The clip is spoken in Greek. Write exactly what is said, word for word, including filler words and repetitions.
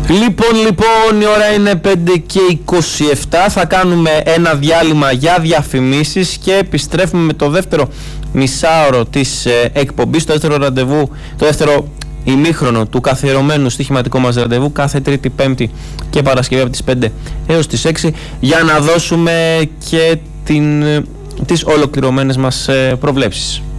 Λοιπόν, λοιπόν, η ώρα είναι πέντε και είκοσι επτά. Θα κάνουμε ένα διάλειμμα για διαφημίσεις και επιστρέφουμε με το δεύτερο μισάωρο της ε, εκπομπής, το δεύτερο ραντεβού, το δεύτερο ημίχρονο του καθιερωμένου στοιχηματικού μας ραντεβού κάθε Τρίτη, Πέμπτη και Παρασκευή από τις πέντε έως τις έξι, για να δώσουμε και την, τις ολοκληρωμένες μας ε, προβλέψεις.